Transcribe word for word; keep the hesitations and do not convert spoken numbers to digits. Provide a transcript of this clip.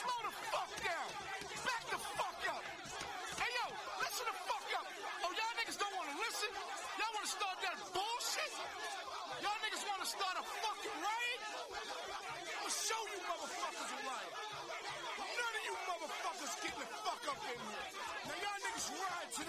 slow the fuck down. Back the fuck up. Hey, yo, listen the fuck up. Oh, y'all niggas don't want to listen? Y'all want to start that bullshit? Y'all niggas want to start a fucking riot? I'm going to show you motherfuckers a riot. None of you motherfuckers getting the fuck up in here. Now, y'all niggas riot today.